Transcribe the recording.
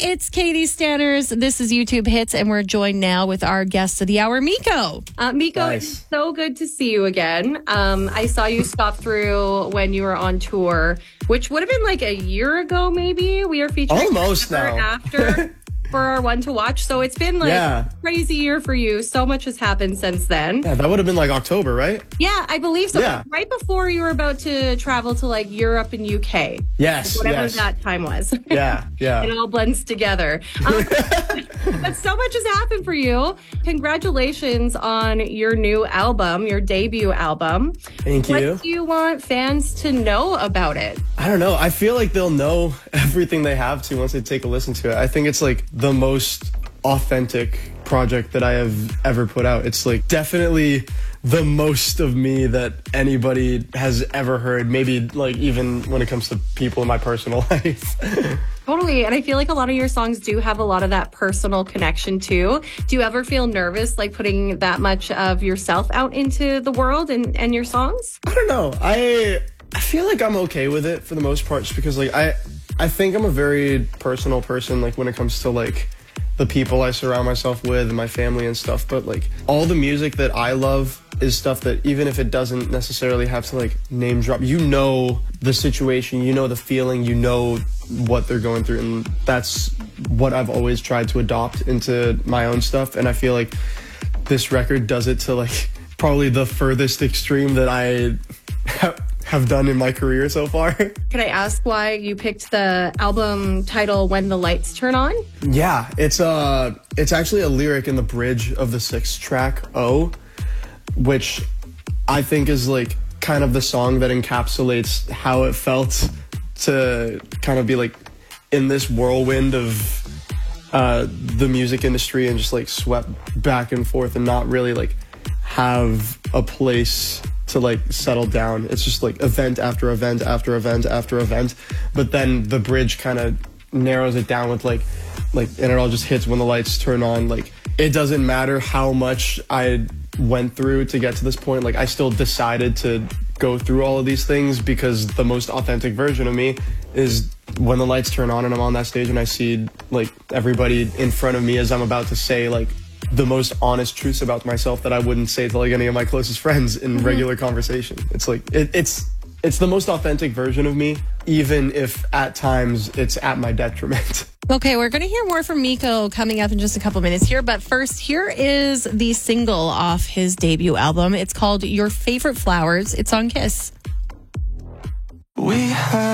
it's Katie Stanners. This is YouTube Hits, and we're joined now with our guest of the hour, Miko. Miko, Nice. It's so good to see you again. I saw you stop through when you were on tour, which would have been like a year ago, maybe. We are featuring Almost Forever now. After for our one to watch. So it's been like a crazy year for you. So much has happened since then. Yeah, that would have been like October, right? Yeah, I believe so. Yeah. Right before you were about to travel to like Europe and UK. Yes, Whatever yes. that time was. Yeah, yeah. It all blends together. But so much has happened for you. Congratulations on your new album, your debut album. Thank you. What do you want fans to know about it? I don't know. I feel like they'll know everything they have to once they take a listen to it. I think it's like the most authentic project that I have ever put out. It's like definitely the most of me that anybody has ever heard. Maybe like even when it comes to people in my personal life. Totally. And I feel like a lot of your songs do have a lot of that personal connection too. Do you ever feel nervous like putting that much of yourself out into the world and your songs? I don't know. I feel like I'm okay with it for the most part, just because like I think I'm a very personal person, like when it comes to like the people I surround myself with and my family and stuff. But like all the music that I love is stuff that even if it doesn't necessarily have to like name drop, you know the situation, you know the feeling, you know what they're going through, and that's what I've always tried to adopt into my own stuff. And I feel like this record does it to like probably the furthest extreme that I have done in my career so far. Can I ask why you picked the album title When the Lights Turn On? Yeah, it's actually a lyric in the bridge of the 6th track, Oh, which I think is like kind of the song that encapsulates how it felt to kind of be like in this whirlwind of the music industry and just like swept back and forth and not really like have a place to like settle down. It's just like event after event after event after event, but then the bridge kind of narrows it down with like and it all just hits when the lights turn on. Like it doesn't matter how much I went through to get to this point, like I still decided to go through all of these things because the most authentic version of me is when the lights turn on and I'm on that stage and I see like everybody in front of me as I'm about to say like the most honest truths about myself that I wouldn't say to like any of my closest friends in regular conversation. It's like it's the most authentic version of me, even if at times it's at my detriment. Okay, we're going to hear more from Miko coming up in just a couple minutes here. But first, here is the single off his debut album. It's called Your Favorite Flowers. It's on Kiss.